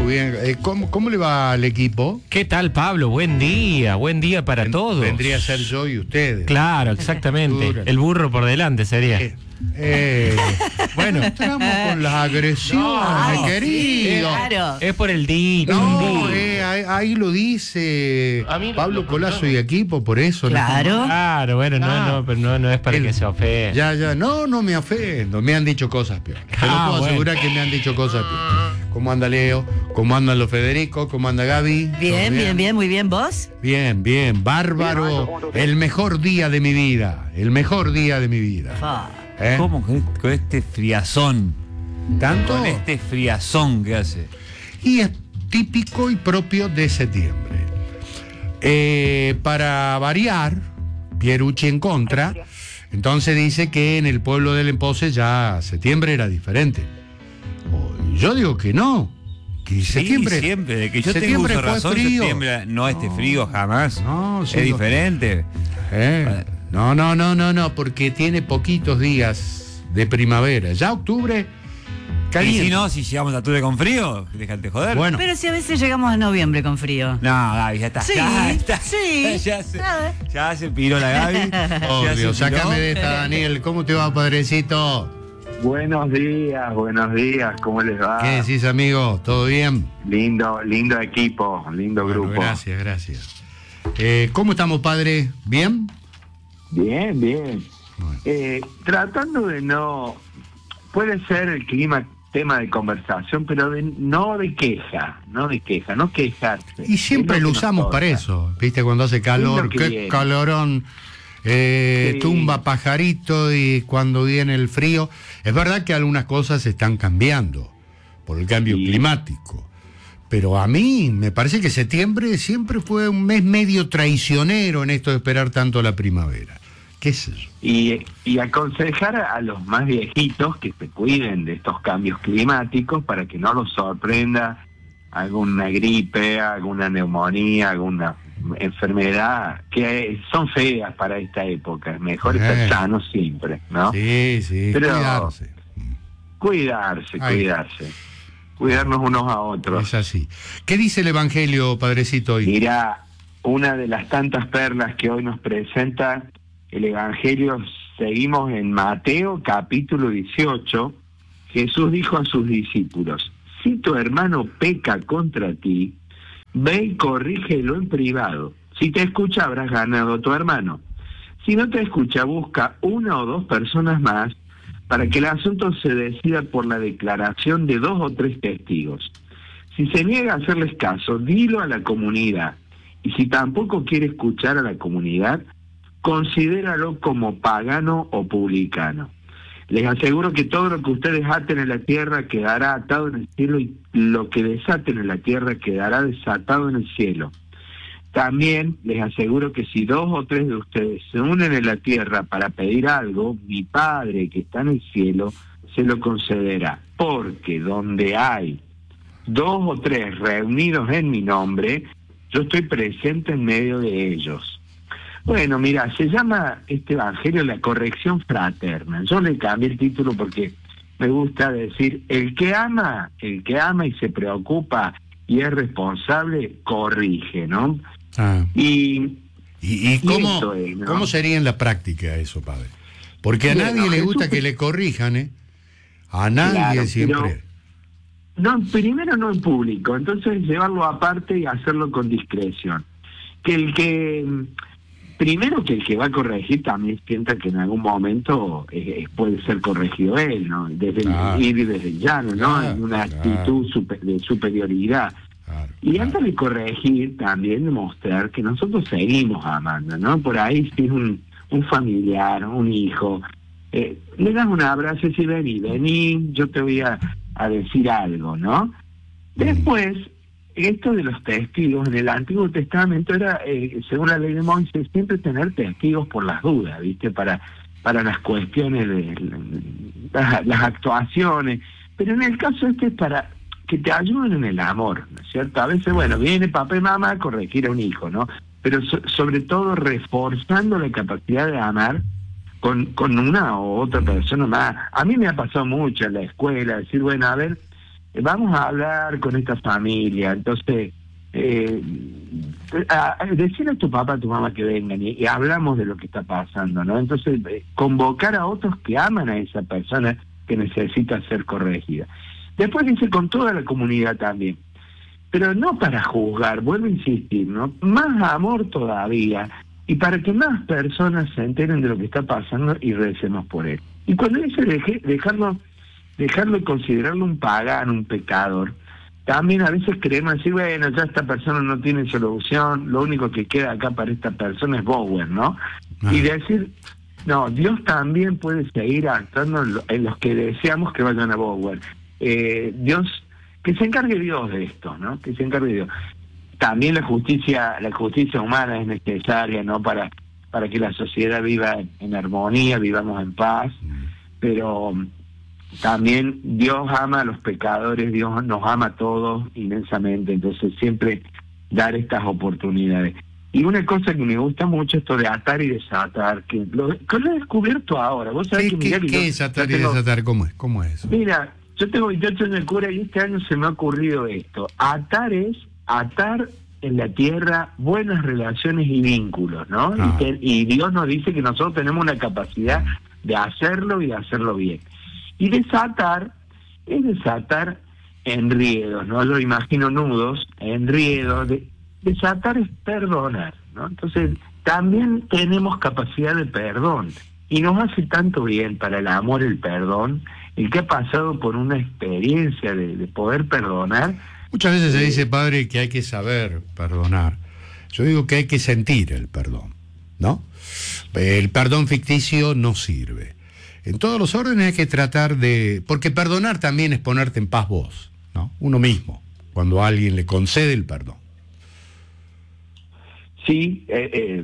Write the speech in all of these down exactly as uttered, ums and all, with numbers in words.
bien. Eh, ¿cómo, ¿Cómo le va al equipo? ¿Qué tal, Pablo? Buen día, buen día para Ven, todos. Vendría a ser yo y ustedes. Claro, exactamente. El burro por delante sería. Eh, eh, bueno, estamos con las agresiones, No, querido. sí, claro. Es por el dicho. No, eh, ahí, ahí lo dice A mí Pablo lo- Colazo y equipo, por eso. ¿no? Claro. Claro, bueno, no, Ah. no, pero no, no es para El- que se ofenda. Ya, ya, no, no me ofendo, me han dicho cosas peor. Te lo Ah, puedo bueno. asegurar que me han dicho cosas peor. ¿Cómo anda Leo? ¿Cómo andan los Federico? ¿Cómo anda Gaby? ¿Todo Bien, bien, bien, muy bien. ¿Vos? Bien, bien, bárbaro. El mejor día de mi vida, el mejor día de mi vida. Fa. ¿Eh? ¿Cómo con este, con este friazón? ¿Tanto? Con este friazón que hace. Y es típico y propio de septiembre. Eh, para variar, Pierucci en contra, entonces dice que en el pueblo del Empose ya septiembre era diferente. Oh, yo digo que no, que Sí, septiembre, siempre, de que yo tengo septiembre uso fue razón, frío. septiembre no esté frío jamás. No, sí, es lo- diferente. Eh, No, no, no, no, no, porque tiene poquitos días de primavera. Ya octubre, Y caliente. si no, si llegamos a octubre con frío, déjate joder. Bueno, Pero si a veces llegamos a noviembre con frío. No, Gaby, ya está. Sí, ya, está. sí. Ya se, Ah. ya se piró la Gaby. oh, ya se Dios, piró. sácame de esta, Daniel. ¿Cómo te va, padrecito? Buenos días, buenos días, ¿cómo les va? ¿Qué decís, amigo? ¿Todo bien? Lindo, lindo equipo, lindo Bueno, grupo. gracias, gracias. Eh, ¿Cómo estamos, padre? ¿Bien? Bien, bien. Bueno. Eh, tratando de no... Puede ser el clima tema de conversación, pero de, no de queja, no de queja, no quejarse. Y siempre Es lo que nos usamos toca. para eso. ¿Viste? Cuando hace calor, Es lo que qué viene. calorón. Eh, Sí. Tumba pajarito y cuando viene el frío. Es verdad que algunas cosas están cambiando por el cambio Sí. climático. Pero a mí me parece que septiembre siempre fue un mes medio traicionero en esto de esperar tanto la primavera. ¿Qué es eso? Y, y aconsejar a los más viejitos que se cuiden de estos cambios climáticos para que no los sorprenda alguna gripe, alguna neumonía, alguna enfermedad que son feas para esta época. Es mejor Eh. estar sano siempre, ¿no? Sí, sí, Pero- cuidarse. Cuidarse, Ahí. cuidarse. Cuidarnos unos a otros. Es así. ¿Qué dice el Evangelio, padrecito, hoy? Mira, una de las tantas perlas que hoy nos presenta el Evangelio, seguimos en Mateo capítulo dieciocho. Jesús dijo a sus discípulos: si tu hermano peca contra ti, ve y corrígelo en privado. Si te escucha, habrás ganado a tu hermano. Si no te escucha, busca una o dos personas más para que el asunto se decida por la declaración de dos o tres testigos. Si se niega a hacerles caso, dilo a la comunidad. Y si tampoco quiere escuchar a la comunidad, considéralo como pagano o publicano. Les aseguro que todo lo que ustedes aten en la tierra quedará atado en el cielo, y lo que desaten en la tierra quedará desatado en el cielo. También les aseguro que si dos o tres de ustedes se unen en la tierra para pedir algo, mi Padre que está en el cielo se lo concederá. Porque donde hay dos o tres reunidos en mi nombre, yo estoy presente en medio de ellos. Bueno, mira, se llama este evangelio la corrección fraterna. Yo le cambié el título porque me gusta decir, el que ama, el que ama y se preocupa y es responsable, corrige, ¿no? Ah. Y ¿Y, y cómo, eso es, ¿no? cómo sería en la práctica eso, padre? Porque a Bueno, nadie le Jesús- gusta que le corrijan, ¿eh? A nadie Claro, siempre. no, primero no en público, entonces llevarlo aparte y hacerlo con discreción. Que el que, primero que el que va a corregir también sienta que en algún momento eh, puede ser corregido él, ¿no? Desde Claro. el, ir desde el llano, ¿no? Claro, En una claro. actitud super- de superioridad. Claro, Y claro. antes de corregir, también demostrar que nosotros seguimos amando, ¿no? Por ahí si es un, un familiar, un hijo, eh, le das un abrazo y si vení, vení, yo te voy a, a decir algo, ¿no? Después, esto de los testigos en el Antiguo Testamento era, eh, según la ley de Moisés, siempre tener testigos por las dudas, ¿viste? Para, para las cuestiones de las, las actuaciones. Pero en el caso este es para que te ayuden en el amor, ¿no es cierto? A veces, bueno, viene papá y mamá a corregir a un hijo, ¿no? Pero so- sobre todo reforzando la capacidad de amar con, con una o otra persona más. A mí me ha pasado mucho en la escuela, decir, bueno, a ver, vamos a hablar con esta familia, entonces, eh, a, a decirle a tu papá, a tu mamá que vengan y, y hablamos de lo que está pasando, ¿no? Entonces, eh, convocar a otros que aman a esa persona que necesita ser corregida. Después dice con toda la comunidad también, pero no para juzgar, vuelvo a insistir, ¿no? Más amor todavía, y para que más personas se enteren de lo que está pasando y recemos por él. Y cuando dice deje, dejarlo, dejarlo y considerarlo un pagano, un pecador, también a veces queremos decir, bueno, ya esta persona no tiene solución, lo único que queda acá para esta persona es Bower, ¿no? Ah. Y decir, no, Dios también puede seguir actuando en, lo, en los que deseamos que vayan a Bower. Eh, Dios, que se encargue Dios de esto, ¿no? Que se encargue Dios. También la justicia, la justicia humana es necesaria, ¿no? Para, para que la sociedad viva en armonía, vivamos en paz, pero también Dios ama a los pecadores, Dios nos ama a todos inmensamente, entonces siempre dar estas oportunidades. Y una cosa que me gusta mucho esto de atar y desatar, que lo, que lo he descubierto ahora. ¿Vos sabés ¿Qué, que, qué, que ¿qué yo, es atar yo y tengo, desatar? ¿Cómo es? ¿Cómo es eso? Mira, yo tengo veintiocho años de cura y este año se me ha ocurrido esto. Atar es atar en la tierra buenas relaciones y vínculos, ¿no? Ah. Y, que, y Dios nos dice que nosotros tenemos una capacidad de hacerlo y de hacerlo bien. Y desatar es desatar enriedos, ¿no? Yo imagino nudos, enriedos. De, desatar es perdonar, ¿no? Entonces, también tenemos capacidad de perdón. Y nos hace tanto bien para el amor, el perdón, el que ha pasado por una experiencia de, de poder perdonar. Muchas veces se eh, dice, padre, que hay que saber perdonar. Yo digo que hay que sentir el perdón, ¿no? El perdón ficticio no sirve. En todos los órdenes hay que tratar de... Porque perdonar también es ponerte en paz vos, ¿no? Uno mismo, cuando alguien le concede el perdón. Sí, eh, eh,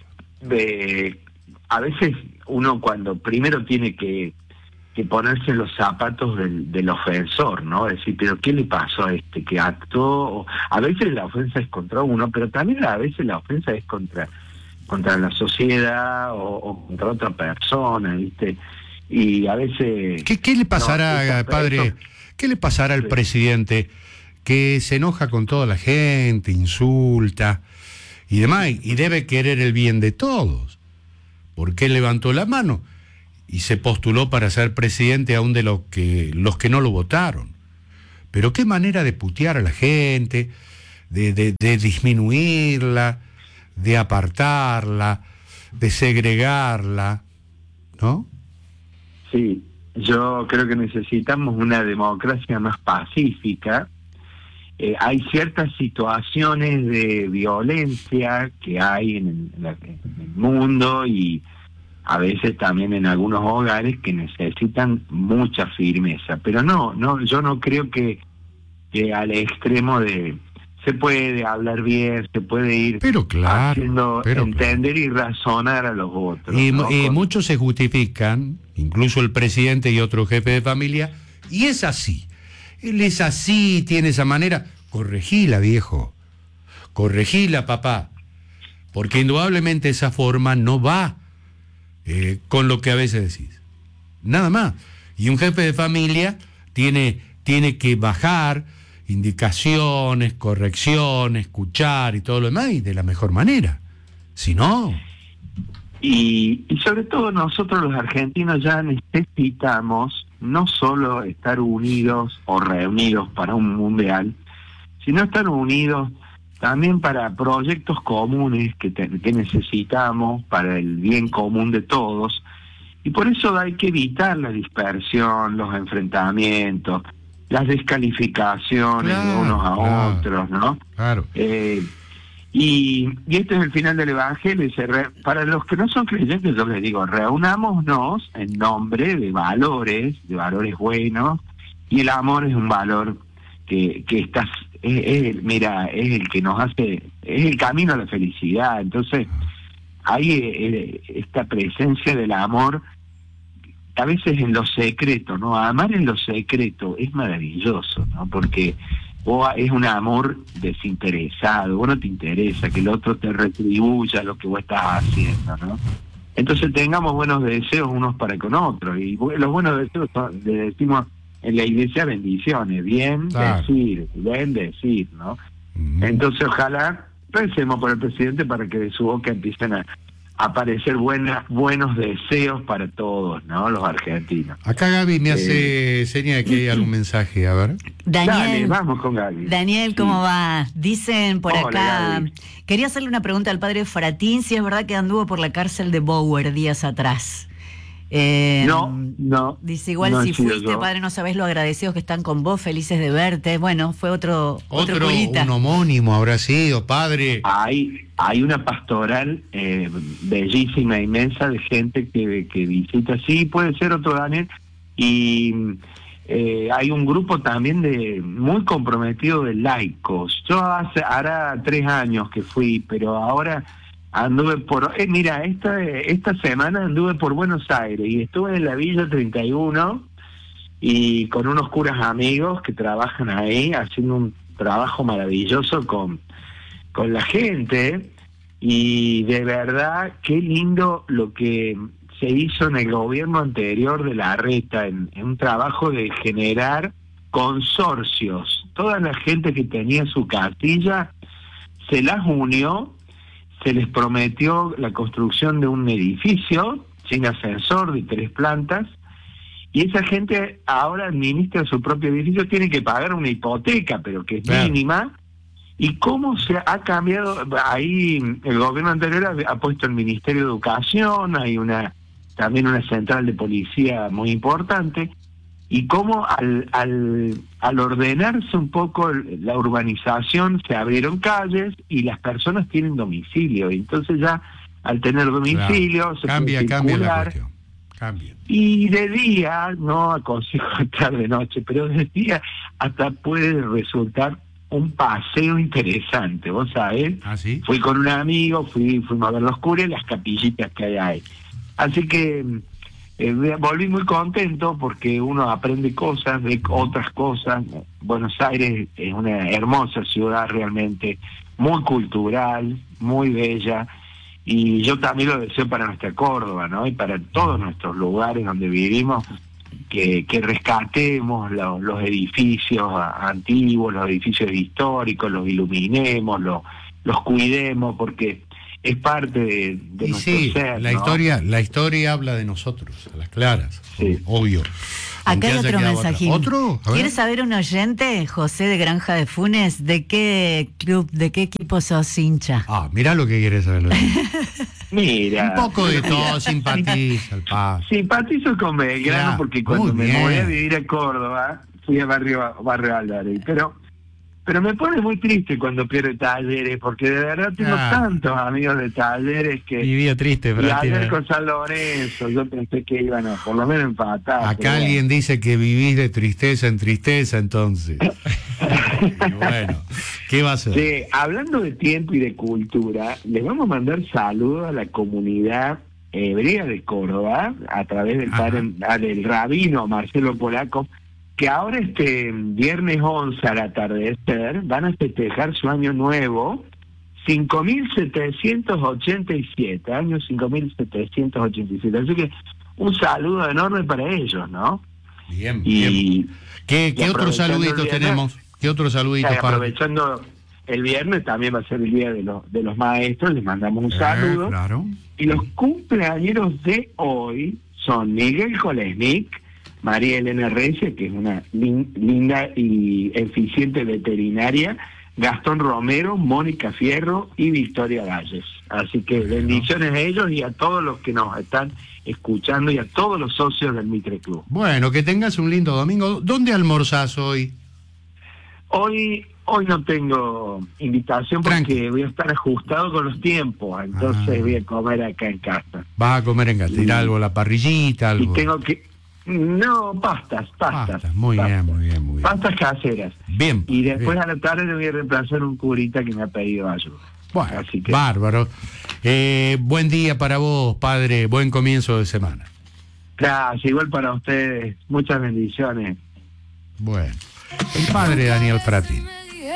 eh, a veces uno cuando primero tiene que, que ponerse en los zapatos del, del ofensor, ¿no? Decir, pero ¿qué le pasó a este que actuó? A veces la ofensa es contra uno, pero también a veces la ofensa es contra contra la sociedad o, o contra otra persona, ¿viste? Y a veces... ¿Qué, qué le pasará, no, eso, padre, eso, qué le pasará al sí. presidente que se enoja con toda la gente, insulta y demás, y debe querer el bien de todos? Porque él levantó la mano y se postuló para ser presidente aún de los que, los que no lo votaron. Pero qué manera de putear a la gente, de, de, de disminuirla, de apartarla, de segregarla, ¿no? Sí, yo creo que necesitamos una democracia más pacífica. Eh, hay ciertas situaciones de violencia que hay en el, en el mundo y a veces también en algunos hogares que necesitan mucha firmeza, pero no, no, yo no creo que, que al extremo de se puede hablar bien, se puede ir pero claro, haciendo pero entender claro. y razonar a los otros. Y, ¿no? y Con... muchos se justifican, incluso el presidente y otro jefe de familia, y es así. Él es así, tiene esa manera. Corregila, viejo. Corregila, papá. Porque indudablemente esa forma no va eh, con lo que a veces decís. Nada más. Y un jefe de familia tiene, tiene que bajar indicaciones, correcciones, escuchar y todo lo demás, y de la mejor manera. Si no... Y, y sobre todo nosotros los argentinos ya necesitamos no solo estar unidos o reunidos para un mundial, sino estar unidos también para proyectos comunes que, te, que necesitamos para el bien común de todos. Y por eso hay que evitar la dispersión, los enfrentamientos, las descalificaciones claro, de unos a claro, otros, ¿no? Claro. Eh, y, y este es el final del Evangelio. Y se re, para los que no son creyentes, yo les digo, reunámonos en nombre de valores, de valores buenos, y el amor es un valor que, que estás, es, es, mira, es el que nos hace, es el camino a la felicidad. Entonces, hay eh, esta presencia del amor, a veces en lo secreto, ¿no? Amar en lo secreto es maravilloso, ¿no? Porque vos es un amor desinteresado, vos no te interesa que el otro te retribuya lo que vos estás haciendo, ¿no? Entonces tengamos buenos deseos unos para con otros, y los buenos deseos son, le decimos en la iglesia bendiciones, bien Claro. decir, bien decir, ¿no? Ujú. Entonces ojalá pensemos por el presidente para que de su boca empiecen a aparecer buenas, buenos deseos para todos, ¿no? Los argentinos. Acá Gaby me hace seña de que hay algún mensaje, a ver. Dale, Daniel, vamos con Gaby. Daniel, ¿cómo Sí. va? Dicen por Hola, acá, Gaby. quería hacerle una pregunta al padre Fratín, si es verdad que anduvo por la cárcel de Bower días atrás. Eh, No, no. Dice, igual no he si sido fuiste, yo. padre, no sabés lo agradecidos que están con vos, felices de verte. Bueno, fue otro, otro, Otro, curita. un homónimo habrá sido, padre. Hay, hay una pastoral eh, bellísima, inmensa, de gente que, que visita. Sí, puede ser otro Daniel. Y eh, hay un grupo también de muy comprometido de laicos. Yo hace hará tres años que fui, pero ahora anduve por... Eh, mira, esta, esta semana anduve por Buenos Aires y estuve en la Villa treinta y uno y con unos curas amigos que trabajan ahí, haciendo un trabajo maravilloso con, con la gente. Y de verdad, qué lindo lo que se hizo en el gobierno anterior de Larreta, en, en un trabajo de generar consorcios. Toda la gente que tenía su cartilla se las unió, se les prometió la construcción de un edificio sin ascensor de tres plantas, y esa gente ahora administra su propio edificio, tiene que pagar una hipoteca, pero que es Claro. mínima. ¿Y cómo se ha cambiado? Ahí el gobierno anterior ha, ha puesto el Ministerio de Educación, hay una también una central de policía muy importante, y cómo al, al, al ordenarse un poco la urbanización se abrieron calles y las personas tienen domicilio, y entonces ya al tener domicilio Claro. se Cambia, puede cambia la circular. cuestión. Cambia. Y de día, no aconsejo estar de noche, pero de día hasta puede resultar un paseo interesante, vos sabés. ¿Ah, sí? Fui con un amigo, fui, fuimos a ver los curas y las capillitas que hay ahí. Así que eh, volví muy contento porque uno aprende cosas, ve otras cosas. Buenos Aires es una hermosa ciudad realmente, muy cultural, muy bella. Y yo también lo deseo para nuestra Córdoba, ¿no? Y para todos nuestros lugares donde vivimos, que, que rescatemos lo, los edificios antiguos, los edificios históricos, los iluminemos, los, los cuidemos, porque es parte de, de Y nuestro sí, ser, la ¿no? historia, la historia habla de nosotros, a las claras, Sí. obvio. Aunque Acá hay haya otro quedado mensajito. atrás. ¿Otro? A ver. ¿Quiere saber un oyente, José de Granja de Funes, de qué club, de qué equipo sos hincha? Ah, mirá lo que quiere saber. Mira. Un poco de todo, simpatiza el paz. Simpatizo con Belgrano Claro, porque cuando muy me bien. mudé a vivir a Córdoba, fui a Barrio, barrio Álvarez, pero pero me pone muy triste cuando pierde Talleres, porque de verdad tengo Claro. tantos amigos de Talleres que... Vivido triste, Y Fratín. ayer con San Lorenzo, yo pensé que iban a por lo menos empatar. pero Acá bueno. alguien dice que vivís de tristeza en tristeza, entonces. Y bueno, ¿qué va a ser? Sí, hablando de tiempo y de cultura, les vamos a mandar saludos a la comunidad hebrea de Córdoba, a través del Ajá. padre, ah, del rabino Marcelo Polaco, que ahora este viernes once al atardecer van a festejar su año nuevo, cinco mil setecientos ochenta y siete, año cinco mil setecientos ochenta y siete. Así que un saludo enorme para ellos, ¿no? Bien, bien. Y, ¿Qué, y qué otros aprovechando saluditos el viernes, tenemos? ¿Qué otros saluditos y para? aprovechando el viernes, también va a ser el día de los, de los maestros, les mandamos un Eh, saludo. claro. Y los cumpleañeros de hoy son Miguel Kolesnik, María Elena Reyes, que es una lin- linda y eficiente veterinaria, Gastón Romero, Mónica Fierro y Victoria Valles. Así que Bueno. bendiciones a ellos y a todos los que nos están escuchando y a todos los socios del Mitre Club. Bueno, que tengas un lindo domingo. ¿Dónde almorzás hoy? Hoy hoy no tengo invitación porque Tranqui. voy a estar ajustado con los tiempos, entonces Ah. voy a comer acá en casa. ¿Vas a comer en casa? ¿Tirá Mm. algo, la parrillita, Y algo? tengo que... No, pastas, pastas. Pastas, muy bien, muy bien, muy bien. Pastas caseras. Bien. Y después bien. a la tarde le voy a reemplazar un curita que me ha pedido ayuda. Bueno, Así que- bárbaro. Eh, buen día para vos, padre. Buen comienzo de semana. Gracias, igual para ustedes. Muchas bendiciones. Bueno. El padre Daniel Fratín.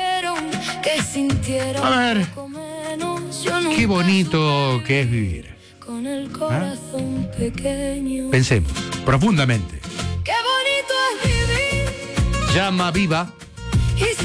A A ver, qué bonito que es vivir. Con el corazón pequeño. Pensemos profundamente. Qué bonito es vivir llama Viva. Y se